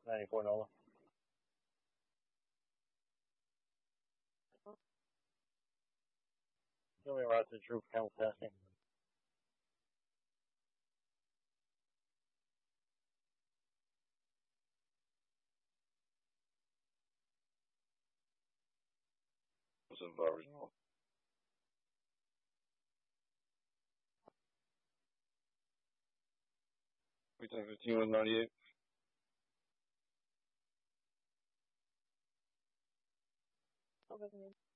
94 NOLA. Show me route to troop count testing. What's up, original? We 1015 was 98. Okay.